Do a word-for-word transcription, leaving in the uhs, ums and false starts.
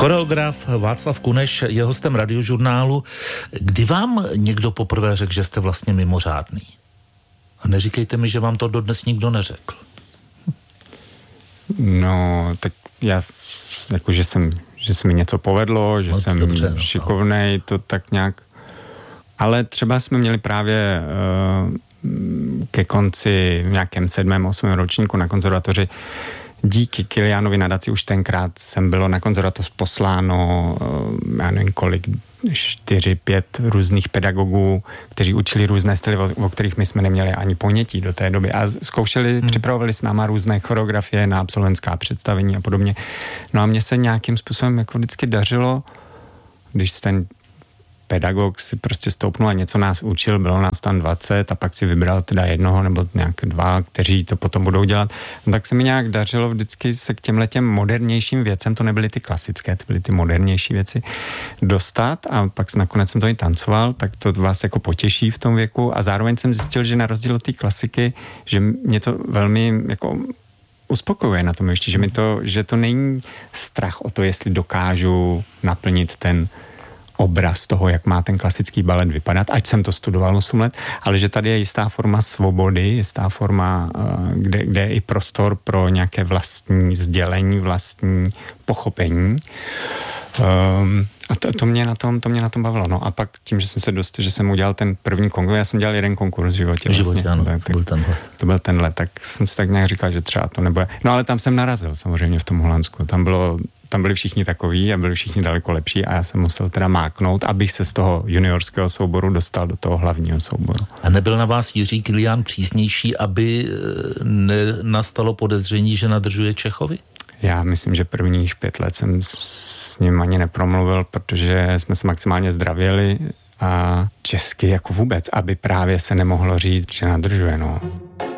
Choreograf Václav Kuneš je hostem Radiožurnálu. Kdy vám někdo poprvé řekl, že jste vlastně mimořádný? A neříkejte mi, že vám to dodnes nikdo neřekl. No, tak já, jako, že jsem, že se mi něco povedlo, že no, jsem dobře, no, šikovnej, to tak nějak. Ale třeba jsme měli právě uh, ke konci v nějakém sedmém, osmém ročníku na konzervatoři díky Kiliánovi nadaci už tenkrát jsem bylo na konzervatoř posláno, já nevím kolik, čtyři, pět různých pedagogů, kteří učili různé styly, o, o kterých my jsme neměli ani ponětí do té doby. A zkoušeli, hmm. připravovali s náma různé choreografie na absolventská představení a podobně. No a mně se nějakým způsobem jako vždycky dařilo, když ten pedagog si prostě stoupnul a něco nás učil, bylo nás tam dvacet a pak si vybral teda jednoho nebo nějak dva, kteří to potom budou dělat. No, tak se mi nějak dařilo vždycky se k těmhletěm modernějším věcem, to nebyly ty klasické, to byly ty modernější věci, dostat a pak nakonec jsem to i tancoval, tak to vás jako potěší v tom věku a zároveň jsem zjistil, že na rozdíl od té klasiky, že mě to velmi jako uspokojuje na tom ještě, že mi to, že to není strach o to, jestli dokážu naplnit ten obraz toho, jak má ten klasický balet vypadat, ať jsem to studoval osm let, ale že tady je jistá forma svobody, jistá forma, kde, kde je i prostor pro nějaké vlastní sdělení, vlastní pochopení. Um, a to, to, mě na tom, to mě na tom bavilo. No a pak tím, že jsem se dostal, že jsem udělal ten první konkurs, já jsem dělal jeden konkurs v životě. V životě, vlastně, ano, tak, to byl tenhle. To byl tenhle, tak jsem si tak nějak říkal, že třeba to nebude. No ale tam jsem narazil samozřejmě v tom Holandsku. Tam bylo Tam byli všichni takoví a byli všichni daleko lepší a já jsem musel teda máknout, abych se z toho juniorského souboru dostal do toho hlavního souboru. A nebyl na vás Jiří Kilián přísnější, aby nastalo podezření, že nadržuje Čechovi? Já myslím, že prvních pět let jsem s ním ani nepromluvil, protože jsme se maximálně zdravěli a česky jako vůbec, aby právě se nemohlo říct, že nadržuje, no.